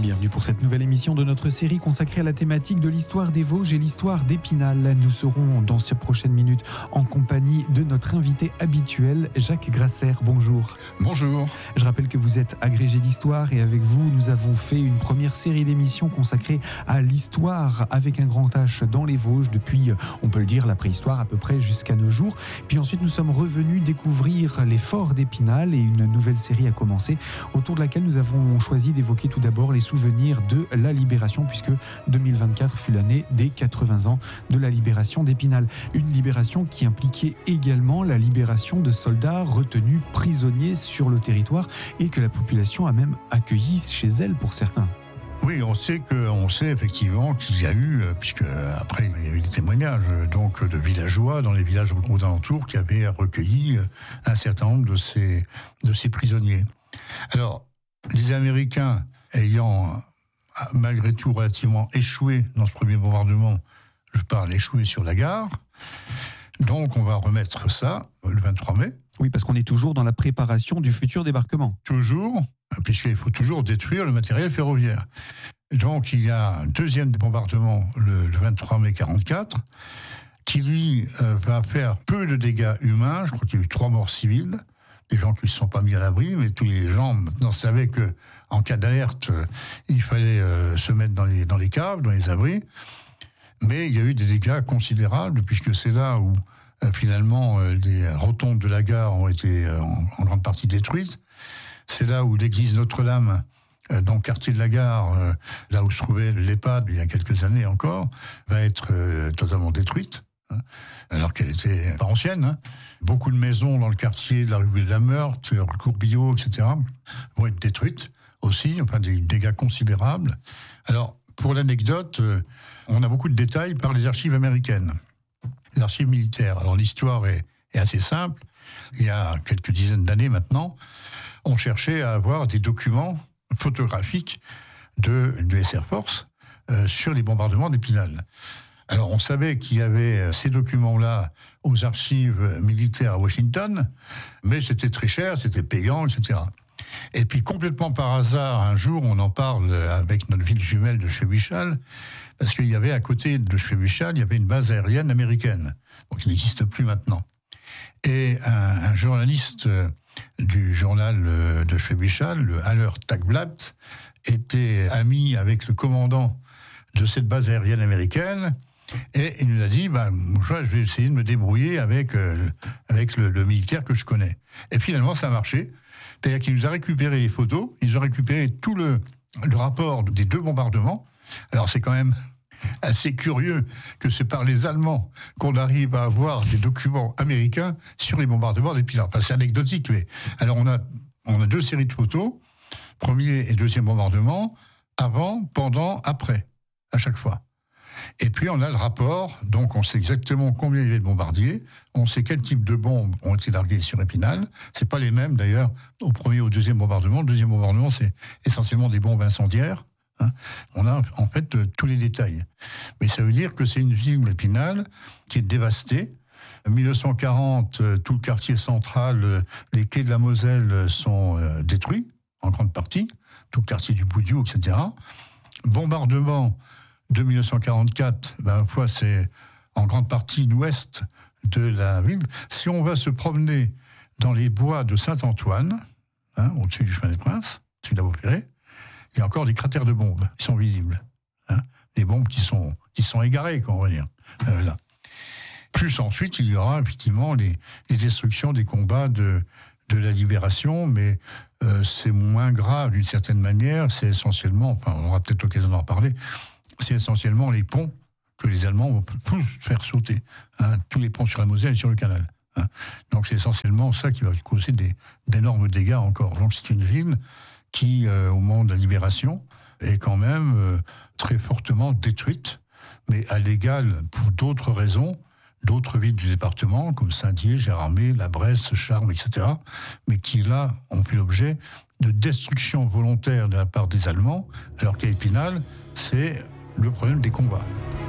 Bienvenue pour cette nouvelle émission de notre série consacrée à la thématique de l'histoire des Vosges et l'histoire d'Épinal. Nous serons dans ces prochaines minutes en compagnie de notre invité habituel, Jacques Grasser. Bonjour. Bonjour. Je rappelle que vous êtes agrégé d'histoire et avec vous, nous avons fait une première série d'émissions consacrée à l'histoire avec un grand H dans les Vosges depuis, on peut le dire, la préhistoire à peu près jusqu'à nos jours. Puis ensuite, nous sommes revenus découvrir les forts d'Épinal et une nouvelle série a commencé autour de laquelle nous avons choisi d'évoquer tout d'abord les souvenirs de la Libération, puisque 2024 fut l'année des 80 ans de la libération d'Épinal. Une libération qui impliquait également la libération de soldats retenus prisonniers sur le territoire et que la population a même accueilli chez elle pour certains. Oui, on sait effectivement qu'il y a eu, puisque après il y a eu des témoignages donc de villageois dans les villages aux alentours qui avaient recueilli un certain nombre de ces prisonniers. Alors, les Américains ayant malgré tout relativement échoué dans ce premier bombardement, je parle échoué sur la gare, donc on va remettre ça le 23 mai. Oui, parce qu'on est toujours dans la préparation du futur débarquement. Toujours, puisqu'il faut toujours détruire le matériel ferroviaire. Donc il y a un deuxième bombardement le 23 mai 1944, qui lui va faire peu de dégâts humains. Je crois qu'il y a eu 3 morts civiles, des gens qui ne se sont pas mis à l'abri, mais tous les gens maintenant savaient qu'en cas d'alerte, il fallait se mettre dans les caves, dans les abris. Mais il y a eu des dégâts considérables, puisque c'est là où finalement les rotondes de la gare ont été en grande partie détruites. C'est là où l'église Notre-Dame, dans le quartier de la gare, là où se trouvait l'EHPAD il y a quelques années encore, va être totalement détruite, alors qu'elle était pas ancienne. Beaucoup de maisons dans le quartier de la rue de la Meurthe, rue Courbillot, etc., vont être détruites aussi, enfin des dégâts considérables. Alors, pour l'anecdote, on a beaucoup de détails par les archives américaines, les archives militaires. Alors, l'histoire est assez simple. Il y a quelques dizaines d'années maintenant, on cherchait à avoir des documents photographiques de l'US Air Force sur les bombardements d'Épinal. Alors, on savait qu'il y avait ces documents-là aux archives militaires à Washington, mais c'était très cher, c'était payant, etc. Et puis, complètement par hasard, un jour, on en parle avec notre ville jumelle de Chevauchal, parce qu'il y avait à côté de Chevauchal, il y avait une base aérienne américaine, donc qui n'existe plus maintenant. Et un journaliste du journal de Chevauchal, le Haller Tagblatt, était ami avec le commandant de cette base aérienne américaine, et il nous a dit, je vais essayer de me débrouiller avec le militaire que je connais. Et finalement, ça a marché. C'est-à-dire qu'il nous a récupéré les photos, ils ont récupéré tout le rapport des 2 bombardements. Alors c'est quand même assez curieux que c'est par les Allemands qu'on arrive à avoir des documents américains sur les bombardements d'Épinal. Enfin, c'est anecdotique, mais alors on a 2 séries de photos, premier et deuxième bombardement, avant, pendant, après, à chaque fois. Et puis on a le rapport, donc on sait exactement combien il y avait de bombardiers, on sait quel type de bombes ont été larguées sur Épinal. C'est pas les mêmes d'ailleurs au premier ou au deuxième bombardement. Le deuxième bombardement, c'est essentiellement des bombes incendiaires. On a en fait tous les détails. Mais ça veut dire que c'est une ville, Épinal, qui est dévastée. En 1940, tout le quartier central, les quais de la Moselle sont détruits, en grande partie, tout le quartier du Boudiou, etc. Bombardement de 1944, c'est en grande partie l'ouest de la ville. Si on va se promener dans les bois de Saint-Antoine, au-dessus du chemin des Princes, au-dessus de la Vaupérée, il y a encore des cratères de bombes qui sont visibles. Des bombes qui sont égarées, on va dire. Là. Plus ensuite, il y aura effectivement les destructions des combats de la libération, mais c'est moins grave d'une certaine manière. C'est essentiellement, on aura peut-être l'occasion d'en reparler, c'est essentiellement les ponts que les Allemands vont tous faire sauter. Tous les ponts sur la Moselle et sur le canal. Donc c'est essentiellement ça qui va causer d'énormes dégâts encore. Donc c'est une ville qui, au moment de la libération, est quand même très fortement détruite, mais à l'égal pour d'autres raisons, d'autres villes du département, comme Saint-Dié, Gérardmer, La Bresse, Charmes, etc., mais qui, là, ont fait l'objet de destruction volontaire de la part des Allemands, alors qu'à Épinal, c'est le problème des combats.